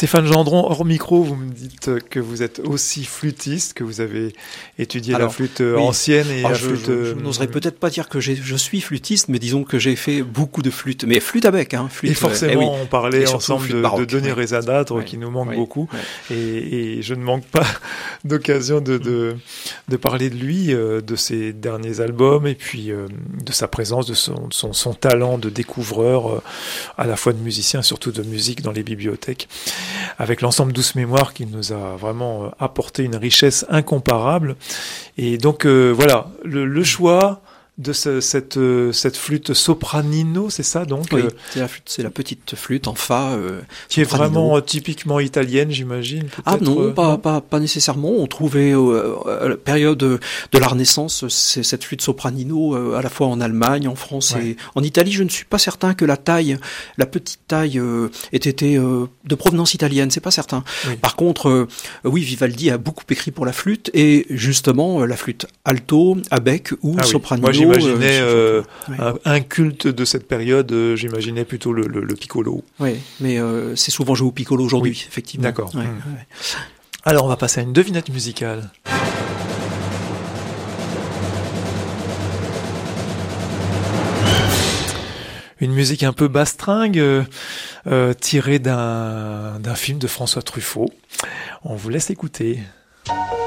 Stéphane Gendron, hors micro, vous me dites que vous êtes aussi flûtiste, que vous avez étudié la flûte ancienne et la flûte... Je n'oserais peut-être pas dire que je suis flûtiste, mais disons que j'ai fait beaucoup de flûtes. Mais flûte à bec, hein. Flûte, et forcément, on parlait ensemble de Denis Rezanadre, qui nous manque beaucoup. Et je ne manque pas d'occasion de parler de lui, de ses derniers albums, et puis de sa présence, de son talent de découvreur, à la fois de musicien, surtout de musique dans les bibliothèques, avec l'ensemble Douce Mémoire qui nous a vraiment apporté une richesse incomparable. Et donc voilà, le choix de cette flûte sopranino, c'est ça donc? Oui, c'est la petite flûte en fa. Qui est vraiment typiquement italienne, j'imagine. Ah non, pas nécessairement. On trouvait à la période de la Renaissance cette flûte sopranino à la fois en Allemagne, en France et en Italie. Je ne suis pas certain que la petite taille ait été de provenance italienne. C'est pas certain. Oui. Par contre, oui, Vivaldi a beaucoup écrit pour la flûte et justement la flûte alto, à bec ou sopranino. Moi, j'imaginais un culte de cette période, j'imaginais plutôt le piccolo. Oui, mais c'est souvent joué au piccolo aujourd'hui, effectivement. D'accord. Alors, on va passer à une devinette musicale. Une musique un peu bastringue, tirée d'un film de François Truffaut. On vous laisse écouter.